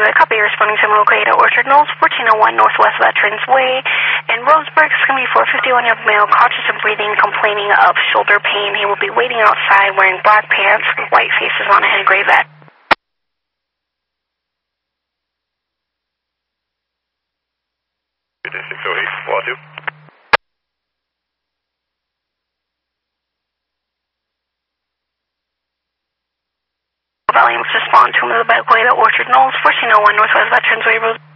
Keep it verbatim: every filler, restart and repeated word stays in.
Copy, responding to located at Orchard Knolls, fourteen oh one Northwest Veterans Way. In Roseburg, it's going to be four fifty-one year old male, conscious and breathing, complaining of shoulder pain. He will be waiting outside wearing black pants with white faces on it and a gray vest. six oh eight, Wazoo. Volumes respond to him to the back way to Orchard Knolls, fourteen oh one Northwest Veterans Way, Roseburg.